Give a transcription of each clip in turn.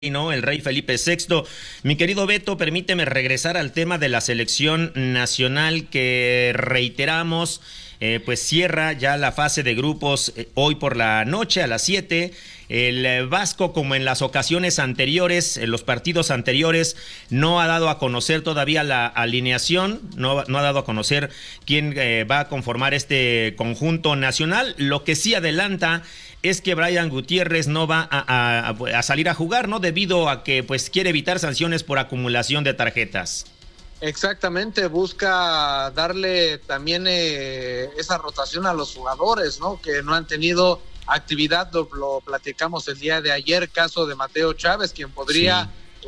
¿no? El rey Felipe VI. Mi querido Beto, permíteme regresar al tema de la selección nacional que reiteramos, pues cierra ya la fase de grupos hoy por la noche a las 7. El Vasco, como en las ocasiones anteriores, en los partidos anteriores, no ha dado a conocer todavía la alineación, no ha dado a conocer quién va a conformar este conjunto nacional. Lo que sí adelanta es que Brian Gutiérrez no va a salir a jugar, ¿no? Debido a que pues quiere evitar sanciones por acumulación de tarjetas. Exactamente, busca darle también esa rotación a los jugadores, ¿no? Que no han tenido actividad, lo platicamos el día de ayer, caso de Mateo Chávez, quien podría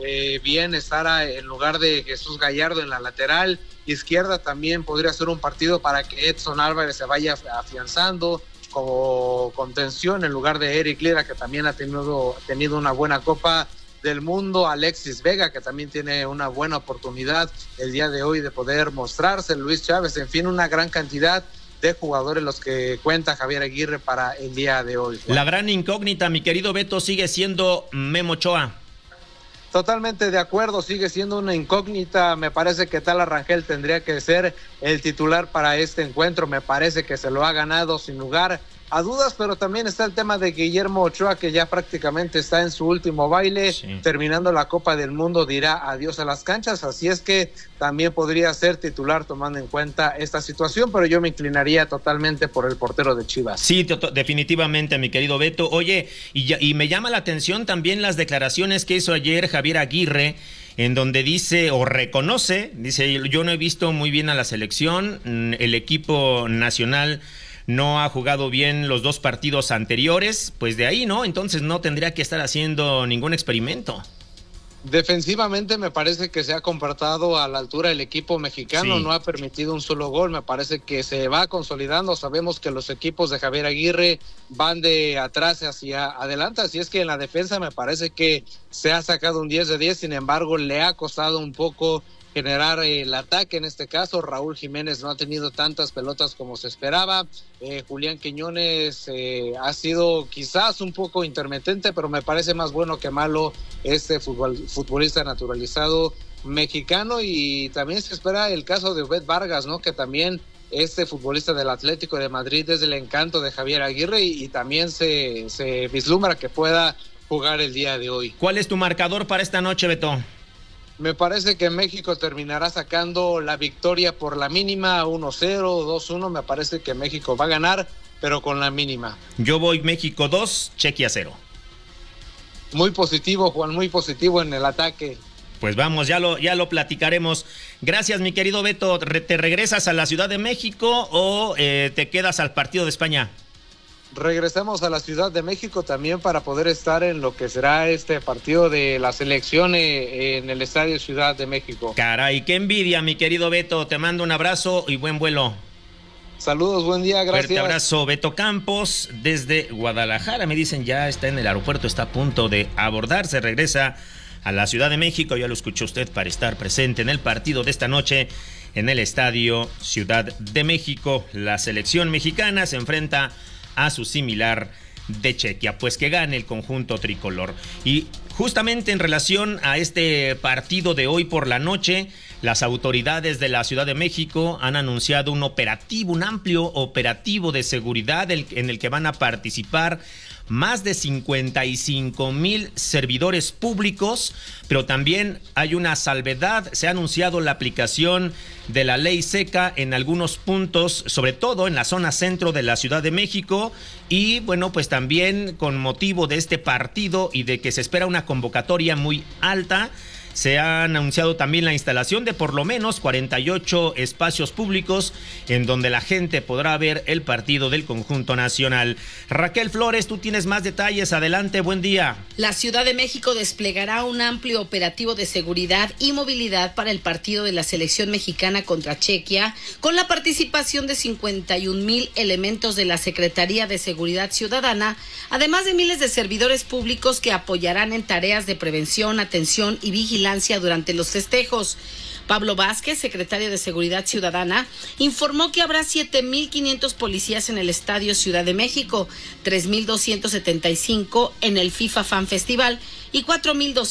bien estar en lugar de Jesús Gallardo en la lateral izquierda. También podría ser un partido para que Edson Álvarez se vaya afianzando como contención en lugar de Eric Lira, que también ha tenido una buena Copa del Mundo. Alexis Vega, que también tiene una buena oportunidad el día de hoy de poder mostrarse. Luis Chávez, en fin, una gran cantidad de jugadores los que cuenta Javier Aguirre para el día de hoy. La gran incógnita, mi querido Beto, sigue siendo Memo Ochoa. Totalmente de acuerdo, sigue siendo una incógnita. Me parece que Tala Rangel tendría que ser el titular para este encuentro. Me parece que se lo ha ganado sin lugar a dudas, pero también está el tema de Guillermo Ochoa, que ya prácticamente está en su último baile, terminando la Copa del Mundo dirá adiós a las canchas, así es que también podría ser titular tomando en cuenta esta situación, pero yo me inclinaría totalmente por el portero de Chivas. Sí, definitivamente, mi querido Beto. Oye, y me llama la atención también las declaraciones que hizo ayer Javier Aguirre, en donde dice o reconoce, dice, yo no he visto muy bien a la selección, el equipo nacional no ha jugado bien los dos partidos anteriores, pues de ahí, ¿no? Entonces no tendría que estar haciendo ningún experimento. Defensivamente me parece que se ha comportado a la altura del equipo mexicano, no ha permitido un solo gol, me parece que se va consolidando. Sabemos que los equipos de Javier Aguirre van de atrás hacia adelante, así es que en la defensa me parece que se ha sacado un 10 de 10, sin embargo le ha costado un poco generar el ataque. En este caso Raúl Jiménez no ha tenido tantas pelotas como se esperaba. Julián Quiñones ha sido quizás un poco intermitente, pero me parece más bueno que malo este futbolista naturalizado mexicano. Y también se espera el caso de Obed Vargas, ¿no? Que también este futbolista del Atlético de Madrid es el encanto de Javier Aguirre y también se vislumbra que pueda jugar el día de hoy. ¿Cuál es tu marcador para esta noche, Beto? Me parece que México terminará sacando la victoria por la mínima, 1-0, 2-1. Me parece que México va a ganar, pero con la mínima. Yo voy México 2, Chequia 0. Muy positivo, Juan, muy positivo en el ataque. Pues vamos, ya lo platicaremos. Gracias, mi querido Beto. ¿Te regresas a la Ciudad de México o te quedas al partido de España? Regresamos a la Ciudad de México también para poder estar en lo que será este partido de la selección en el Estadio Ciudad de México. Caray, qué envidia, mi querido Beto. Te mando un abrazo y buen vuelo. Saludos, buen día, gracias. Fuerte abrazo, Beto Campos, desde Guadalajara. Me dicen ya está en el aeropuerto, está a punto de abordar. Se regresa a la Ciudad de México. Ya lo escuchó usted para estar presente en el partido de esta noche en el Estadio Ciudad de México. La selección mexicana se enfrenta a su similar de Chequia, pues que gane el conjunto tricolor. Y justamente en relación a este partido de hoy por la noche, las autoridades de la Ciudad de México han anunciado un amplio operativo de seguridad en el que van a participar más de 55,000 servidores públicos, pero también hay una salvedad. Se ha anunciado la aplicación de la ley seca en algunos puntos, sobre todo en la zona centro de la Ciudad de México, y bueno, pues también con motivo de este partido y de que se espera una convocatoria muy alta, se ha anunciado también la instalación de por lo menos 48 espacios públicos en donde la gente podrá ver el partido del conjunto nacional. Raquel Flores, tú tienes más detalles. Adelante, buen día. La Ciudad de México desplegará un amplio operativo de seguridad y movilidad para el partido de la selección mexicana contra Chequia, con la participación de 51,000 elementos de la Secretaría de Seguridad Ciudadana, además de miles de servidores públicos que apoyarán en tareas de prevención, atención y vigilancia durante los festejos. Pablo Vázquez, secretario de Seguridad Ciudadana, informó que habrá 7,500 policías en el Estadio Ciudad de México, 3,275 en el FIFA Fan Festival y 4,200